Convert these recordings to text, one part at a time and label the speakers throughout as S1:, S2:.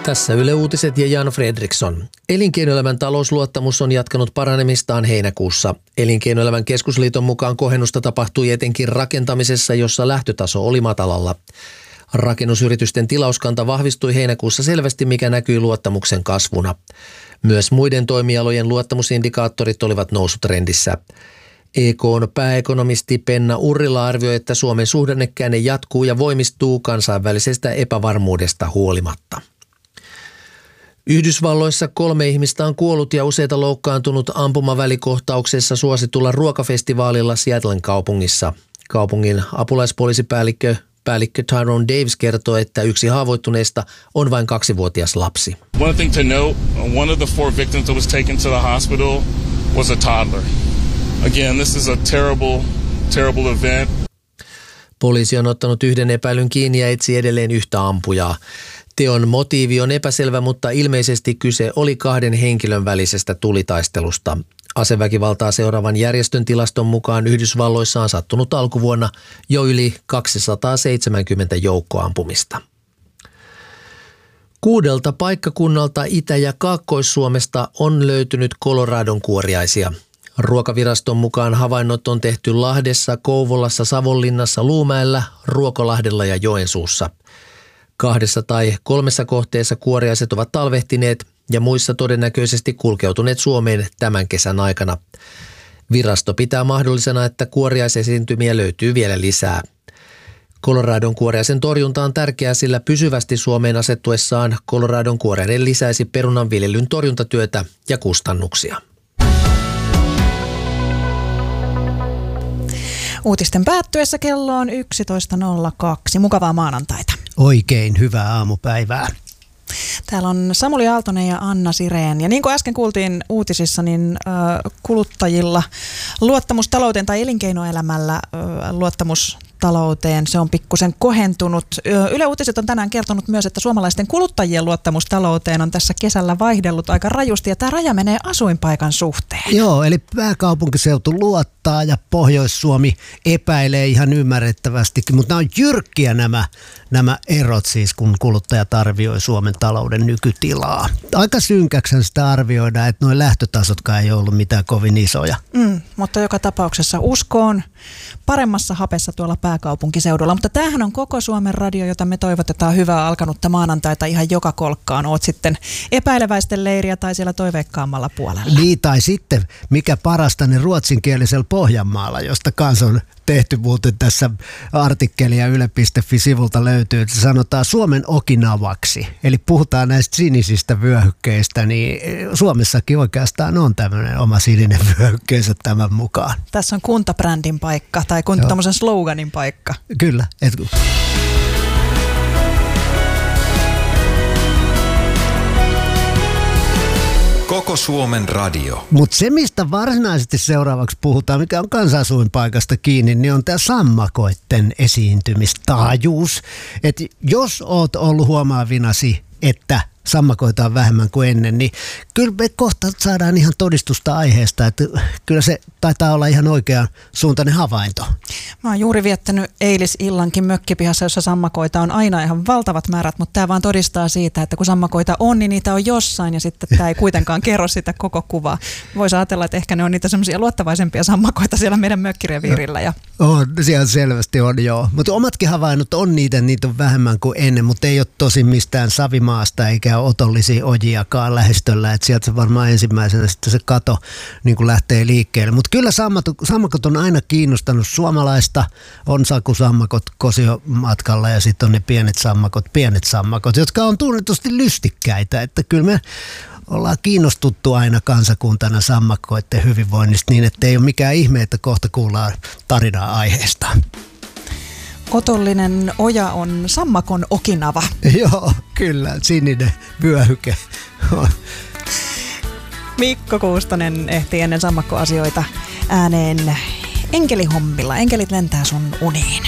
S1: Tässä Yle Uutiset ja Jan Fredriksson. Elinkeinoelämän talousluottamus on jatkanut paranemistaan heinäkuussa. Elinkeinoelämän keskusliiton mukaan kohennusta tapahtui etenkin rakentamisessa, jossa lähtötaso oli matalalla. Rakennusyritysten tilauskanta vahvistui heinäkuussa selvästi, mikä näkyi luottamuksen kasvuna. Myös muiden toimialojen luottamusindikaattorit olivat nousutrendissä. EK:n pääekonomisti Penna Urrila arvioi, että Suomen suhdannekäänne jatkuu ja voimistuu kansainvälisestä epävarmuudesta huolimatta. Yhdysvalloissa 3 ihmistä on kuollut ja useita loukkaantunut ampumavälikohtauksessa suositulla ruokafestivaalilla Seattlen kaupungissa. Kaupungin apulaispoliisipäällikkö Tyrone Davis kertoo, että yksi haavoittuneista on vain 2-vuotias lapsi.
S2: One thing to note, one of the 4 victims that was taken to the hospital was a toddler. Again, this is a terrible event.
S1: Poliisi on ottanut 1 epäilyn kiinni ja etsii edelleen yhtä ampujaa. Teon motiivi on epäselvä, mutta ilmeisesti kyse oli 2 henkilön välisestä tulitaistelusta. Aseväkivaltaa seuraavan järjestön tilaston mukaan Yhdysvalloissa on sattunut alkuvuonna jo yli 270 joukkoampumista. 6 paikkakunnalta Itä- ja Kaakkois-Suomesta on löytynyt Coloradon kuoriaisia. Ruokaviraston mukaan havainnot on tehty Lahdessa, Kouvolassa, Savonlinnassa, Luumäellä, Ruokolahdella ja Joensuussa. 2 tai 3 kohteessa kuoriaiset ovat talvehtineet ja muissa todennäköisesti kulkeutuneet Suomeen tämän kesän aikana. Virasto pitää mahdollisena, että kuoriaisesiintymiä löytyy vielä lisää. Coloradon kuoriaisen torjunta on tärkeää, sillä pysyvästi Suomeen asettuessaan Coloradon kuoriainen lisäisi perunanviljelyn torjuntatyötä ja kustannuksia.
S3: Uutisten päättyessä kello on 11.02. Mukavaa maanantaita.
S4: Oikein hyvää aamupäivää.
S3: Täällä on Samuli Aaltonen ja Anna Sirén. Ja niin kuin äsken kuultiin uutisissa, niin kuluttajilla luottamus talouteen tai elinkeinoelämällä luottamus talouteen, se on pikkusen kohentunut. Yle Uutiset on tänään kertonut myös, että suomalaisten kuluttajien luottamus talouteen on tässä kesällä vaihdellut aika rajusti ja tämä raja menee asuinpaikan suhteen.
S4: Joo, eli pääkaupunkiseutu luottaa ja Pohjois-Suomi epäilee ihan ymmärrettävästikin, mutta nämä on jyrkkiä nämä erot siis, kun kuluttajat arvioi Suomen talouden nykytilaa. Aika synkäksän sitä arvioidaan, että nuo lähtötasotkaan ei ollut mitään kovin isoja.
S3: Mutta joka tapauksessa uskoon paremmassa hapessa tuolla pääkaupunkiseudulla. Mutta tämähän on koko Suomen radio, jota me toivotetaan hyvää alkanutta maanantaita ihan joka kolkkaan. Oot sitten epäileväisten leiriä tai siellä toiveikkaammalla puolella.
S4: Niin, tai sitten mikä parasta, niin ruotsinkielisellä Pohjanmaalla, josta kanssa on tehty muuten tässä artikkelia yle.fi-sivulta löytyy, että sanotaan Suomen Okinavaksi. Eli puhutaan näistä sinisistä vyöhykkeistä, niin Suomessakin oikeastaan on tämmöinen oma sininen vyöhykkeensä tämän mukaan.
S3: Tässä on kuntabrändin paikka tai tommosen sloganin paikka.
S4: Kyllä.
S5: Koko Suomen radio.
S4: Mutta se, mistä varsinaisesti seuraavaksi puhutaan, mikä on kansansuinpaikasta kiinni, niin on tämä sammakoitten esiintymistaajuus. Että jos oot ollut huomaavinasi, että sammakoita on vähemmän kuin ennen, niin kyllä me kohta saadaan ihan todistusta aiheesta, että kyllä se taitaa olla ihan oikean suuntainen havainto.
S3: Mä oon juuri viettänyt eilisillankin mökkipihassa, jossa sammakoita on aina ihan valtavat määrät, mutta tämä vaan todistaa siitä, että kun sammakoita on, niin niitä on jossain ja sitten tämä ei kuitenkaan kerro sitä koko kuvaa. Voisi ajatella, että ehkä ne on niitä semmoisia luottavaisempia sammakoita siellä meidän mökkireviirillä. Ja
S4: on, siellä selvästi on, joo. Mutta omatkin havainnot on niitä on vähemmän kuin ennen, mutta ei ole tosi mistään Savimaasta eikä ole otollisia ojiakaan lähestöllä, että sieltä se varmaan ensimmäisenä sitten se kato niin kuin lähtee liikkeelle. Mutta kyllä sammakot on aina kiinnostanut suomalaista. On sakusammakot kosiomatkalla ja sitten on ne pienet sammakot, jotka on tunnetusti lystikkäitä. Että kyllä me ollaan kiinnostuttu aina kansakuntana sammakoiden hyvinvoinnista niin, että ei ole mikään ihme, että kohta kuullaan tarinaa aiheesta.
S3: Otollinen oja on sammakon Okinava.
S4: Joo, kyllä, sininen vyöhyke.
S3: Mikko Kuustonen ehti ennen sammakkoasioita ääneen enkelihommilla. Enkelit lentää sun uniin.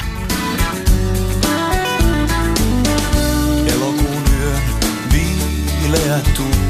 S6: Elokuun yön viileä tuuli.